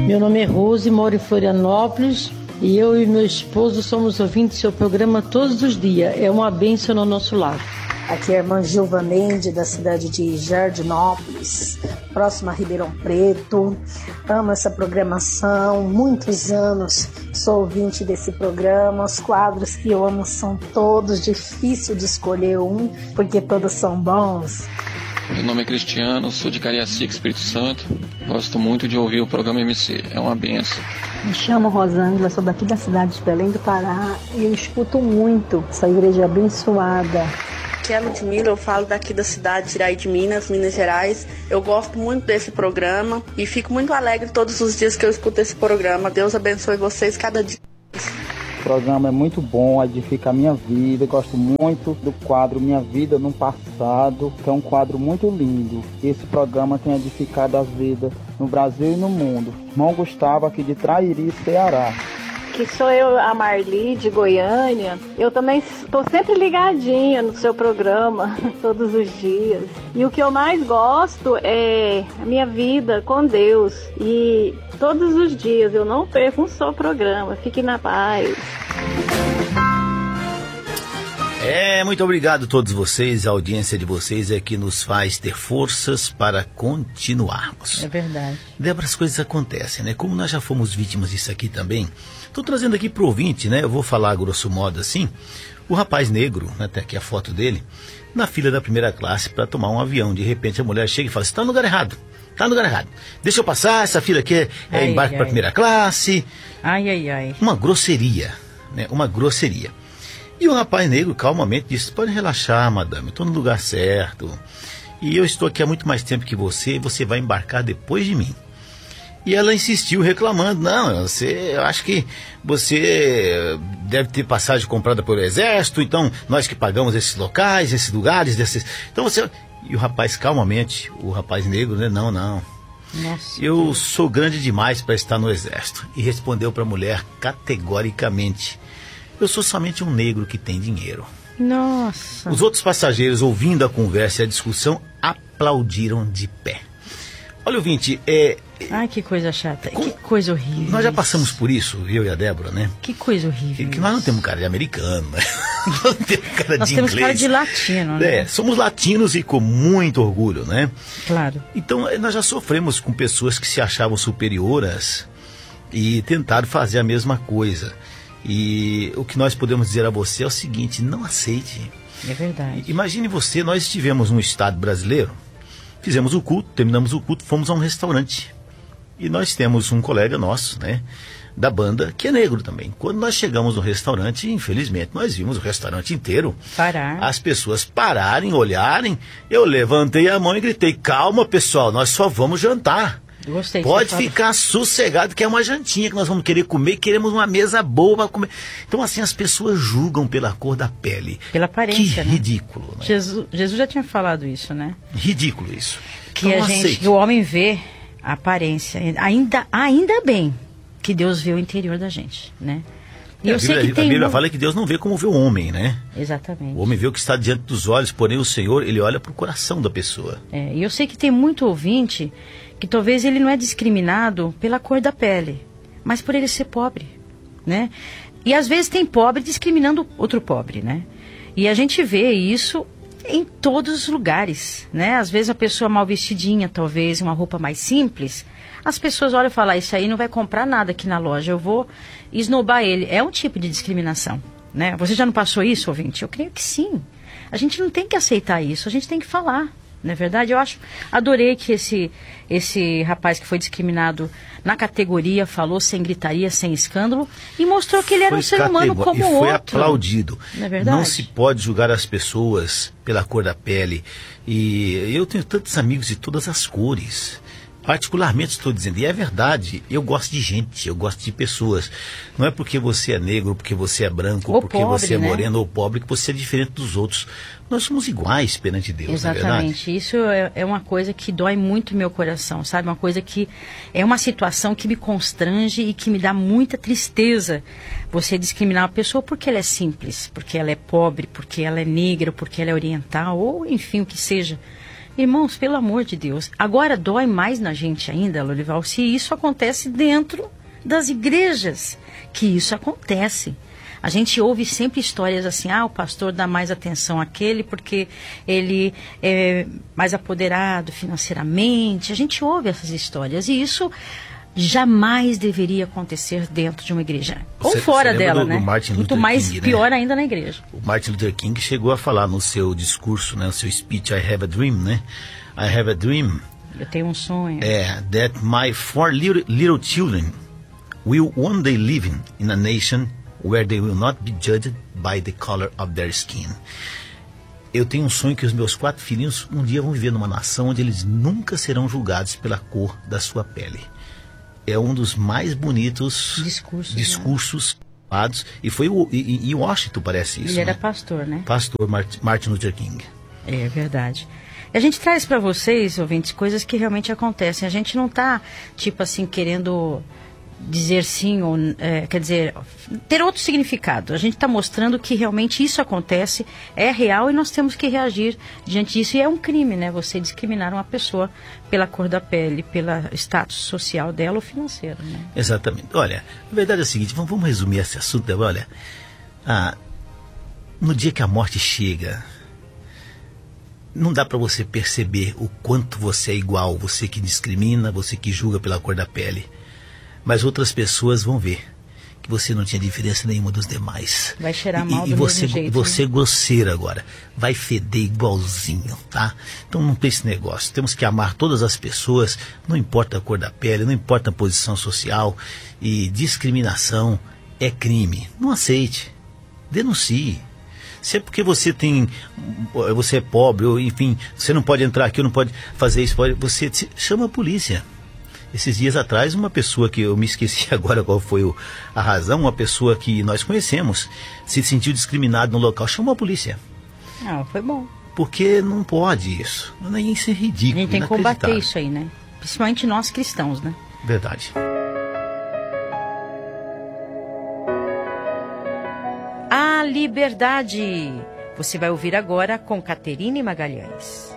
Meu nome é Rose, moro em Florianópolis e eu e meu esposo somos ouvintes do seu programa todos os dias. É uma bênção no nosso lar. Aqui é a irmã Gilva Mendes, da cidade de Jardinópolis, próxima a Ribeirão Preto. Amo essa programação, muitos anos sou ouvinte desse programa. Os quadros que eu amo são todos, difícil de escolher um, porque todos são bons. Meu nome é Cristiano, sou de Cariacica, Espírito Santo. Gosto muito de ouvir o programa MC, é uma benção. Me chamo Rosângela, sou daqui da cidade de Belém do Pará e eu escuto muito essa igreja abençoada. Aqui é a Ludmila, eu falo daqui da cidade de Iraí de Minas, Minas Gerais. Eu gosto muito desse programa e fico muito alegre todos os dias que eu escuto esse programa. Deus abençoe vocês cada dia. O programa é muito bom, edifica a minha vida. Eu gosto muito do quadro Minha Vida no Passado, que é um quadro muito lindo. Esse programa tem edificado as vidas no Brasil e no mundo. Irmão Gustavo, aqui de Trairi, Ceará. Que sou eu, a Marli, de Goiânia. Eu também estou sempre ligadinha no seu programa, todos os dias. E o que eu mais gosto é a minha vida com Deus. E todos os dias eu não perco um só programa. Fique na paz. Muito obrigado a todos vocês. A audiência de vocês é que nos faz ter forças para continuarmos. É verdade. Débora, as coisas acontecem, né? Como nós já fomos vítimas disso aqui também, estou trazendo aqui pro ouvinte, né? Eu vou falar grosso modo assim. O rapaz negro, né? Tem aqui a foto dele, na fila da primeira classe para tomar um avião. De repente a mulher chega e fala, você está no lugar errado. Tá no lugar errado. Deixa eu passar, essa fila aqui é embarque para primeira classe. Uma grosseria, né? Uma grosseria. E o rapaz negro calmamente disse, pode relaxar, madame, eu estou no lugar certo. E eu estou aqui há muito mais tempo que você vai embarcar depois de mim. E ela insistiu reclamando, não, eu acho que você deve ter passagem comprada pelo exército, então nós que pagamos esses locais, esses lugares, então você... E o rapaz calmamente, o rapaz negro, né, não. Nossa, eu sou grande demais para estar no exército. E respondeu para a mulher categoricamente, eu sou somente um negro que tem dinheiro. Nossa. Os outros passageiros, ouvindo a conversa e a discussão, aplaudiram de pé. Olha, ouvinte, Ai, que coisa chata, que coisa horrível. Nós já passamos por isso, eu e a Débora, né? Que coisa horrível. Que nós não temos cara de americano, né? Nós não temos cara nós de temos inglês. cara de latino, né? Somos latinos e com muito orgulho, né? Claro. Então, nós já sofremos com pessoas que se achavam superioras e tentaram fazer a mesma coisa. E o que nós podemos dizer a você é o seguinte, não aceite. É verdade. Imagine você, nós estivemos num estado brasileiro, fizemos o culto, terminamos o culto, fomos a um restaurante. E nós temos um colega nosso, né, da banda, que é negro também. Quando nós chegamos no restaurante, infelizmente, nós vimos o restaurante inteiro parar. As pessoas pararem, olharem. Eu levantei a mão e gritei, calma pessoal, nós só vamos jantar. Gostei. Pode ficar sossegado que é uma jantinha que nós vamos querer comer e queremos uma mesa boa para comer. Então assim, as pessoas julgam pela cor da pele. Pela aparência, que ridículo, né? né? Jesus já tinha falado isso, né? Ridículo isso. Que que o homem vê a aparência. Ainda bem que Deus vê o interior da gente, né? E eu sei que tem a Bíblia fala que Deus não vê como vê o homem, né? Exatamente. O homem vê o que está diante dos olhos, porém o Senhor, ele olha para o coração da pessoa. E eu sei que tem muito ouvinte que talvez ele não é discriminado pela cor da pele, mas por ele ser pobre, né? E às vezes tem pobre discriminando outro pobre, né? E a gente vê isso em todos os lugares, né? Às vezes a pessoa mal vestidinha, talvez uma roupa mais simples, as pessoas olham e falam, isso aí não vai comprar nada aqui na loja, eu vou esnobar ele. É um tipo de discriminação, né? Você já não passou isso, ouvinte? Eu creio que sim. A gente não tem que aceitar isso, a gente tem que falar. Não é verdade? Adorei que esse rapaz que foi discriminado na categoria falou sem gritaria, sem escândalo e mostrou que ele era um ser humano como o outro. E foi aplaudido. Não é verdade? Não se pode julgar as pessoas pela cor da pele. E eu tenho tantos amigos de todas as cores. Particularmente estou dizendo, e é verdade, eu gosto de gente, eu gosto de pessoas. Não é porque você é negro, porque você é branco, ou porque pobre, você é moreno ou pobre, que você é diferente dos outros. Nós somos iguais perante Deus, exatamente. Não é verdade? Isso é uma coisa que dói muito meu coração, sabe? Uma coisa que é uma situação que me constrange e que me dá muita tristeza. Você discriminar uma pessoa porque ela é simples, porque ela é pobre, porque ela é negra, porque ela é oriental, ou enfim, o que seja. Irmãos, pelo amor de Deus, agora dói mais na gente ainda, Lorival, se isso acontece dentro das igrejas, que isso acontece. A gente ouve sempre histórias assim, o pastor dá mais atenção àquele porque ele é mais apoderado financeiramente. A gente ouve essas histórias e isso jamais deveria acontecer dentro de uma igreja. Ou fora dela, né? Muito mais King, pior ainda na igreja. O Martin Luther King chegou a falar no seu discurso, né, no seu speech, I have a dream, né? I have a dream. Eu tenho um sonho. That my 4 little children will one day live in a nation where they will not be judged by the color of their skin. Eu tenho um sonho que os meus 4 filhinhos um dia vão viver numa nação onde eles nunca serão julgados pela cor da sua pele. É um dos mais bonitos discursos dados. E foi em Washington, parece isso. Ele era pastor, né? Pastor Martin Luther King. É verdade. A gente traz para vocês, ouvintes, coisas que realmente acontecem. A gente não está, tipo assim, querendo dizer sim ou quer dizer, ter outro significado. A gente está mostrando que realmente isso acontece, é real e nós temos que reagir diante disso. E é um crime, né? Você discriminar uma pessoa pela cor da pele, pelo status social dela ou financeiro, né? Exatamente. Olha, a verdade é a seguinte, vamos resumir esse assunto. Olha, no dia que a morte chega, não dá para você perceber o quanto você é igual, você que discrimina, você que julga pela cor da pele. Mas outras pessoas vão ver que você não tinha diferença nenhuma dos demais. Vai cheirar mal do mesmo jeito. E você é grosseiro agora. Vai feder igualzinho, tá? Então não tem esse negócio. Temos que amar todas as pessoas, não importa a cor da pele, não importa a posição social. E discriminação é crime. Não aceite. Denuncie. Se é porque você é pobre, ou enfim, você não pode entrar aqui, ou não pode fazer isso, você chama a polícia. Esses dias atrás, uma pessoa que eu me esqueci agora qual foi a razão, uma pessoa que nós conhecemos, se sentiu discriminado no local, chamou a polícia. Foi bom. Porque não pode isso. Isso é ridículo. A gente tem que combater isso aí, né? Principalmente nós cristãos, né? Verdade. A liberdade. Você vai ouvir agora com Caterine Magalhães.